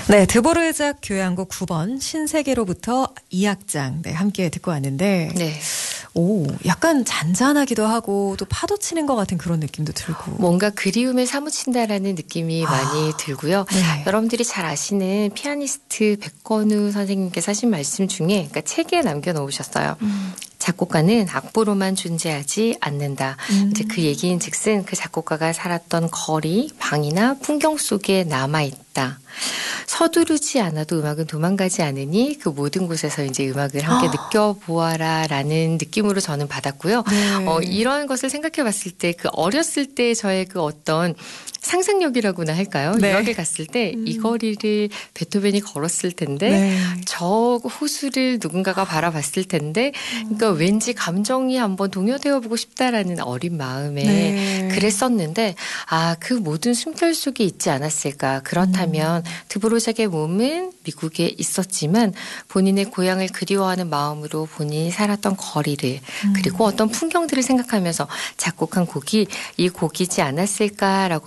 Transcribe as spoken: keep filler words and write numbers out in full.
네, 드보르작 교향곡 구 번 신세계로부터 이 악장 네, 함께 듣고 왔는데 네. 오, 약간 잔잔하기도 하고 또 파도 치는 것 같은 그런 느낌도 들고 뭔가 그리움에 사무친다라는 느낌이 아, 많이 들고요. 네. 여러분들이 잘 아시는 피아니스트 백건우 선생님께서 하신 말씀 중에 그러니까 책에 남겨놓으셨어요. 음. 작곡가는 악보로만 존재하지 않는다. 음. 이제 그 얘기인 즉슨 그 작곡가가 살았던 거리, 방이나 풍경 속에 남아있다. 서두르지 않아도 음악은 도망가지 않으니 그 모든 곳에서 이제 음악을 함께 아. 느껴보아라 라는 느낌으로 저는 받았고요. 네. 어, 이런 것을 생각해 봤을 때 그 어렸을 때 저의 그 어떤 상상력이라고나 할까요? 네. 유학에 갔을 때 이 음. 거리를 베토벤이 걸었을 텐데 네. 저 호수를 누군가가 바라봤을 텐데 그러니까 왠지 감정이 한번 동요되어 보고 싶다라는 어린 마음에 네. 그랬었는데 아, 그 모든 숨결 속에 있지 않았을까. 그렇다면 음. 드보르작의 몸은 미국에 있었지만 본인의 고향을 그리워하는 마음으로 본인이 살았던 거리를 음. 그리고 어떤 풍경들을 생각하면서 작곡한 곡이 이 곡이지 않았을까라고